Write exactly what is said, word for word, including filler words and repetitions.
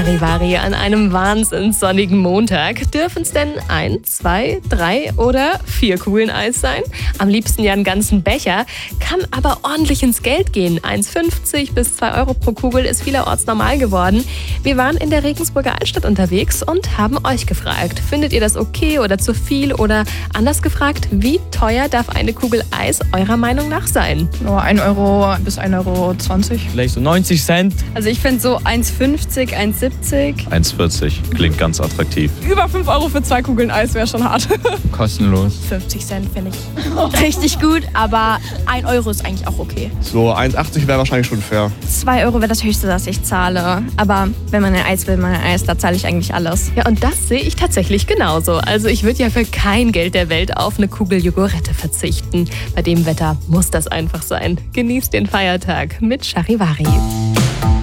Charivari an einem wahnsinns sonnigen Montag. Dürfen es denn ein, zwei, drei oder vier Kugeln Eis sein? Am liebsten ja einen ganzen Becher. Kann aber ordentlich ins Geld gehen. eins fünfzig bis zwei Euro pro Kugel ist vielerorts normal geworden. Wir waren in der Regensburger Altstadt unterwegs und haben euch gefragt. Findet ihr das okay oder zu viel? Oder anders gefragt, wie teuer darf eine Kugel Eis eurer Meinung nach sein? Nur ein Euro bis ein Euro zwanzig. Vielleicht so neunzig Cent. Also ich finde so eins fünfzig, eins siebzig. eins vierzig klingt ganz attraktiv. Über fünf Euro für zwei Kugeln Eis wäre schon hart. Kostenlos. fünfzig Cent finde ich richtig gut, aber ein Euro ist eigentlich auch okay. So eins achtzig wäre wahrscheinlich schon fair. zwei Euro wäre das Höchste, das ich zahle. Aber wenn man ein Eis will, man ein Eis, da zahle ich eigentlich alles. Ja, und das sehe ich tatsächlich genauso. Also ich würde ja für kein Geld der Welt auf eine Kugel Jogurette verzichten. Bei dem Wetter muss das einfach sein. Genießt den Feiertag mit Charivari.